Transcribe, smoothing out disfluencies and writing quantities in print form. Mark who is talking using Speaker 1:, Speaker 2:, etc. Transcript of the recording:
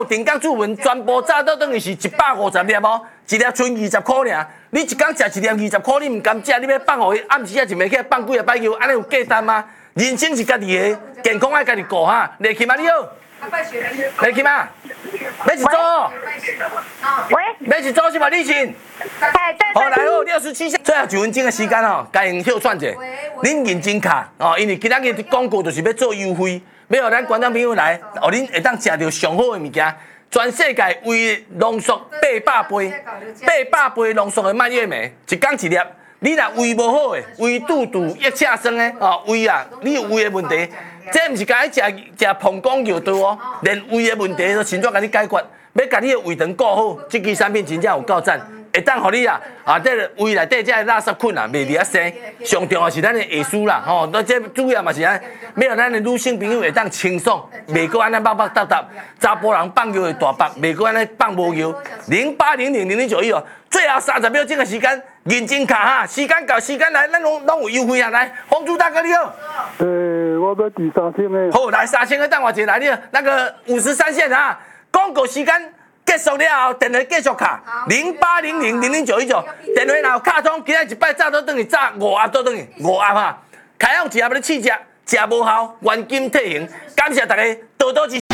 Speaker 1: 定岗主文全部炸到等于是150粒哦，一粒剩20块尔。你一工食一粒20块，你唔甘食，你要放互伊暗时啊一暝起来放几下摆球，安尼有价值吗？人生是家己的，健康爱家己顾哈。立琴啊，你好。立琴啊，要一组哦。
Speaker 2: 喂，
Speaker 1: 要一组是吧？立琴。
Speaker 2: 哎，对。
Speaker 1: 好，来好，67下，最后1分钟的时间哦，甲因休算者。恁认真卡哦，因为今仔日广告就是要做优惠，要互咱观众朋友来，哦，恁会当食到上好的物件。全世界唯浓缩800杯，800杯浓缩的蔓越莓，一工一粒。你若胃无好的，胃肚肚、腋下酸的，哦，胃啊，你有胃的问题，这毋是甲你食膀胱药刀哦，连胃的问题都亲自甲你解决，要甲你的胃肠顾好，这支产品真正有够赞。会当互你这个胃内底这垃圾菌袂离啊生。上重要是咱的下输啦，吼，这主要嘛是要让咱的女性朋友会当清爽，袂过安尼bakbak搭，查甫人放尿会大bak，袂过安尼放无尿。0800000091哦，最后30秒钟的时间，认真卡哈，时间到，时间来，咱拢有优惠啊！来，红猪大哥你好。
Speaker 3: 我要第3000个。
Speaker 1: 好，来3000个等我一来，你那个53线啊，广告时间。结束了后，电话继续卡08000091，电话若有卡通，今仔一摆炸倒转去，炸5盒倒转去，5盒哈，开放1盒要试食，食无效，原金退还。感谢大家多多支持。